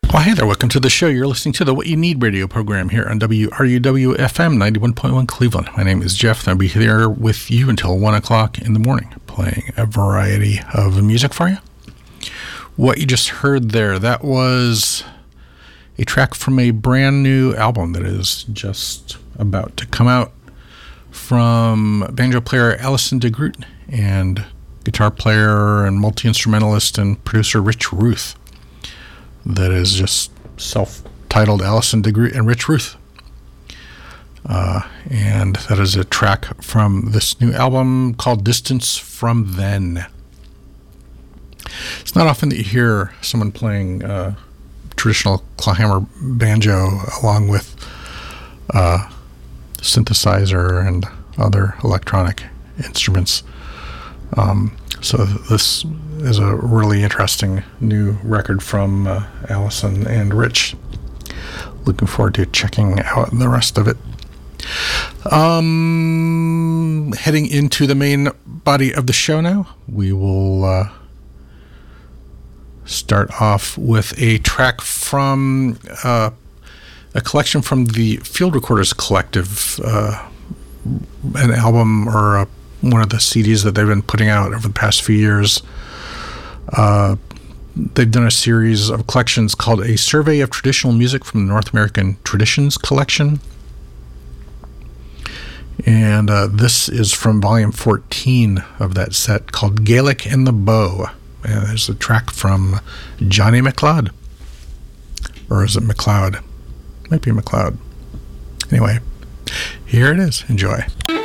Well, hey there, welcome to the show. You're listening to the What You Need radio program here on WRUW-FM 91.1 Cleveland. My name is Jeff, and I'll be here with you until 1 o'clock in the morning, playing a variety of music for you. What you just heard there, that was a track from a brand new album that is just about to come out from banjo player Alison DeGroot and guitar player and multi-instrumentalist and producer Rich Ruth. That is just self-titled Alison DeGroot and Rich Ruth. And that is a track from this new album called Distance From Then. It's not often that you hear someone playing traditional clawhammer banjo along with synthesizer and other electronic instruments. So this is a really interesting new record from Alison and Rich. Looking forward to checking out the rest of it. Heading into the main body of the show now, we will start off with a track from a collection from the Field Recorders Collective, an album or one of the CDs that they've been putting out over the past few years. They've done a series of collections called A Survey of Traditional Music from the North American Traditions Collection. And this is from volume 14 of that set called Gaelic and the Bow. And there's a track from Johnny McLeod. Or is it McLeod? Might be McLeod. Anyway, here it is. Enjoy.